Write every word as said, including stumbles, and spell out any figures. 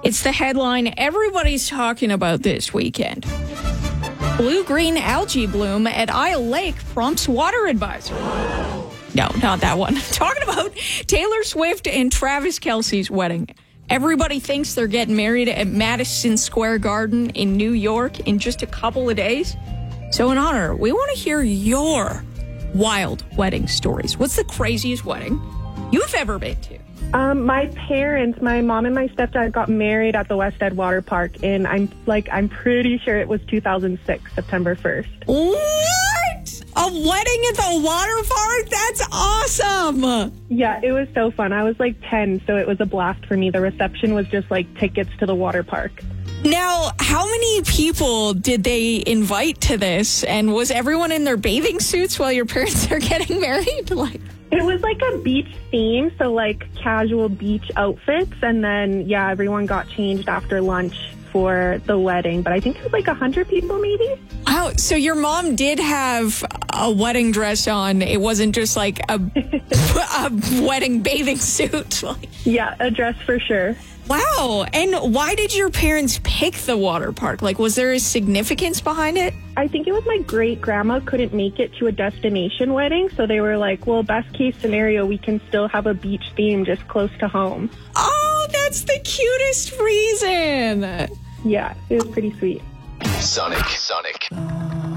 It's the headline everybody's talking about this weekend. Blue-green algae bloom at Isle Lake prompts water advisory. No, not that one. I'm talking about Taylor Swift and Travis Kelce's wedding. Everybody thinks they're getting married at Madison Square Garden in New York in just a couple of days. So in honor, we want to hear your wild wedding stories. What's the craziest wedding you've ever been to? Um, my parents, my mom and my stepdad got married at the West End Water Park, and I'm like, I'm pretty sure it was two thousand six, September first. What? A wedding at the water park? That's awesome. Yeah, it was so fun. I was like ten, so it was a blast for me. The reception was just like tickets to the water park. Now, how many people did they invite to this? And was everyone in their bathing suits while your parents are getting married? Like, it was like a beach theme, so like casual beach outfits. And then, yeah, everyone got changed after lunch for the wedding. But I think it was like one hundred people maybe. Wow. So your mom did have a wedding dress on. It wasn't just like a, a wedding bathing suit. Yeah, a dress for sure. Wow. And why did your parents pick the water park? Like, was there a significance behind it? I think it was my great-grandma couldn't make it to a destination wedding, so they were like, well, best case scenario, we can still have a beach theme just close to home. Oh, that's the cutest reason. Yeah, it was pretty sweet. Sonic, Sonic.